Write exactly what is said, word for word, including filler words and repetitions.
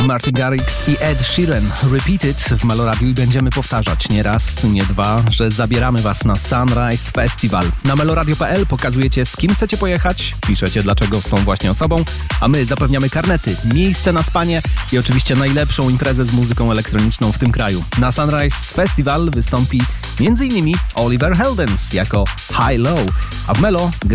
Martin Garrix i Ed Sheeran. Repeat It w Meloradiu i będziemy powtarzać nie raz, nie dwa, że zabieramy was na Sunrise Festival. Na meloradio kropka p l pokazujecie, z kim chcecie pojechać, piszecie dlaczego z tą właśnie osobą, a my zapewniamy karnety, miejsce na spanie i oczywiście najlepszą imprezę z muzyką elektroniczną w tym kraju. Na Sunrise Festival wystąpi m.in. Oliver Heldens jako High Low, a w Melo gra